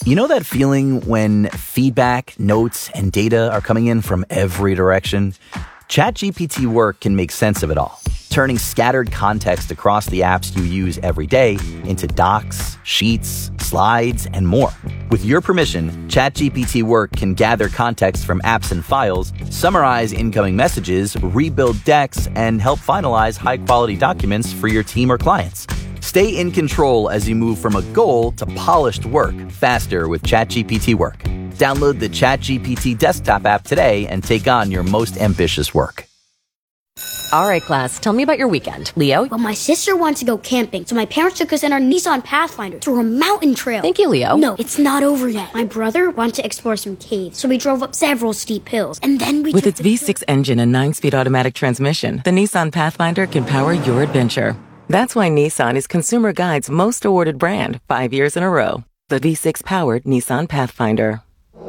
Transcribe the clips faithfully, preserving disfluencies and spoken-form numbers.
You know that feeling when feedback, notes, and data are coming in from every direction? ChatGPT Work can make sense of it all, turning scattered context across the apps you use every day into docs, sheets, slides, and more. With your permission, ChatGPT Work can gather context from apps and files, summarize incoming messages, rebuild decks, and help finalize high-quality documents for your team or clients. Stay in control as you move from a goal to polished work faster with ChatGPT Work. Download the ChatGPT desktop app today and take on your most ambitious work. All right, class, tell me about your weekend. Leo? Well, my sister wanted to go camping, so my parents took us in our Nissan Pathfinder through a mountain trail. Thank you, Leo. No, it's not over yet. My brother wanted to explore some caves, so we drove up several steep hills, and then we With took its the V six engine and nine-speed automatic transmission, the Nissan Pathfinder can power your adventure. That's why Nissan is Consumer Guide's most awarded brand five years in a row. The V six-powered Nissan Pathfinder.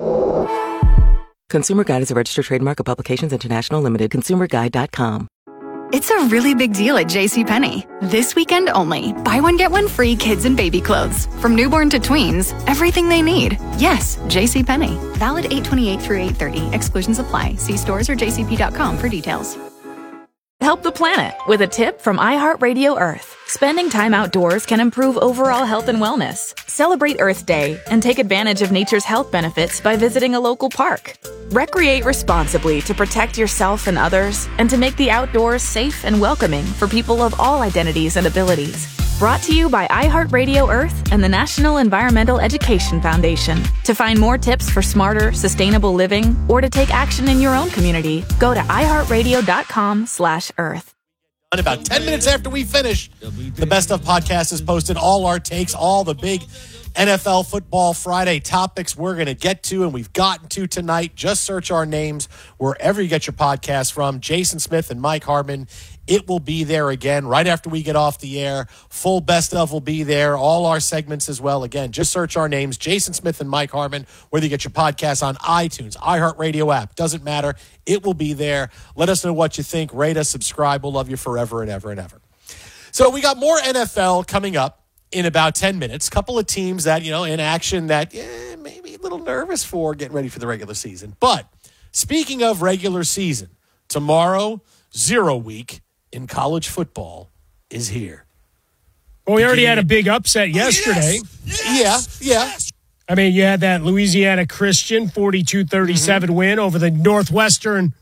Consumer Guide is a registered trademark of Publications International Limited. consumer guide dot com. It's a really big deal at JCPenney. This weekend only. Buy one, get one free kids and baby clothes. From newborn to tweens, everything they need. Yes, JCPenney. Valid eight twenty-eight through eight thirty. Exclusions apply. See stores or j c p dot com for details. Help the planet with a tip from iHeartRadio Earth. Spending time outdoors can improve overall health and wellness. Celebrate Earth Day and take advantage of nature's health benefits by visiting a local park. Recreate responsibly to protect yourself and others, and to make the outdoors safe and welcoming for people of all identities and abilities. Brought to you by iHeartRadio Earth and the National Environmental Education Foundation. To find more tips for smarter, sustainable living, or to take action in your own community, go to iHeartRadio.com slash Earth. About ten minutes after we finish, the Best Of podcast has posted all our takes, all the big N F L Football Friday topics we're going to get to and we've gotten to tonight. Just search our names wherever you get your podcast from. Jason Smith and Mike Harmon. It will be there again right after we get off the air. Full Best Of will be there. All our segments as well. Again, just search our names, Jason Smith and Mike Harmon, whether you get your podcast on iTunes, iHeartRadio app. Doesn't matter. It will be there. Let us know what you think. Rate us, subscribe. We'll love you forever and ever and ever. So we got more N F L coming up in about ten minutes. Couple of teams that, you know, in action that eh, maybe a little nervous for getting ready for the regular season. But speaking of regular season, tomorrow, zero week in college football is here. Well, we already had a big upset yesterday. Yes, yes, yeah, yeah. I mean, you had that Louisiana Christian forty-two thirty-seven mm-hmm. win over the Northwestern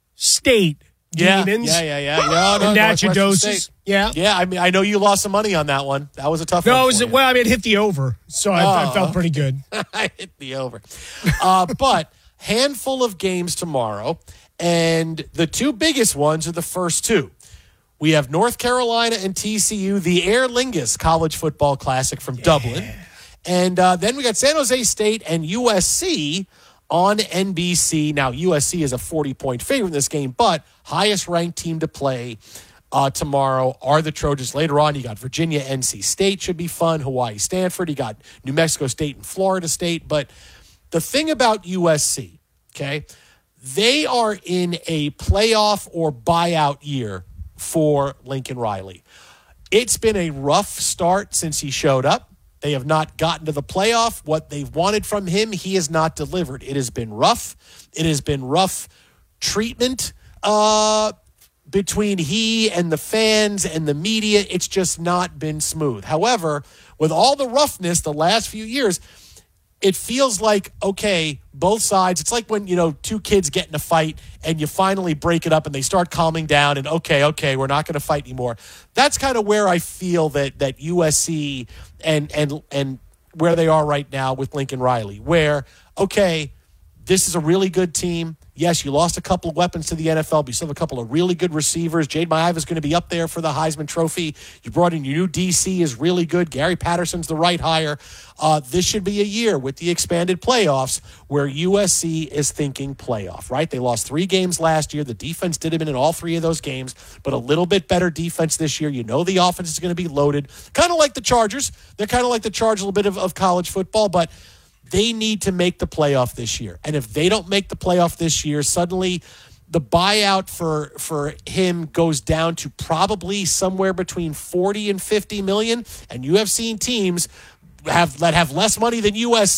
State yeah, Demons. Yeah, yeah, yeah. No, no, and Natchitoches. Yeah. Yeah, I mean, I know you lost some money on that one. That was a tough no, one. No, was it, well, I mean, it hit the over, so I, oh. I felt pretty good. I hit the over. Uh, but handful of games tomorrow, and the two biggest ones are the first two. We have North Carolina and T C U, the Aer Lingus College Football Classic from yeah. Dublin. And uh, then we got San Jose State and U S C on N B C. Now, U S C is a forty-point favorite in this game, but highest-ranked team to play uh, tomorrow are the Trojans. Later on, you got Virginia, N C State should be fun, Hawaii, Stanford. You got New Mexico State and Florida State. But the thing about U S C, okay, they are in a playoff or buyout year for Lincoln Riley. It's been a rough start since he showed up. They have not gotten to the playoff. What they've wanted from him, he has not delivered. It has been rough. It has been rough treatment uh, between he and the fans and the media. It's just not been smooth. However, with all the roughness the last few years, it feels like, okay, both sides, it's like when, you know, two kids get in a fight and you finally break it up and they start calming down and, okay, okay, we're not going to fight anymore. That's kind of where I feel that that U S C and and and where they are right now with Lincoln Riley, where, okay, this is a really good team. Yes, you lost a couple of weapons to the N F L, but you still have a couple of really good receivers. Jade Maiava is going to be up there for the Heisman Trophy. You brought in your new D C is really good. Gary Patterson's the right hire. Uh, this should be a year with the expanded playoffs where U S C is thinking playoff, right? They lost three games last year. The defense did them in all three of those games, but a little bit better defense this year. You know the offense is going to be loaded. Kind of like the Chargers. They're kind of like the Chargers, a little bit of, of college football, but they need to make the playoff this year. And if they don't make the playoff this year, suddenly the buyout for for him goes down to probably somewhere between forty and fifty million. And you have seen teams have that have less money than U S C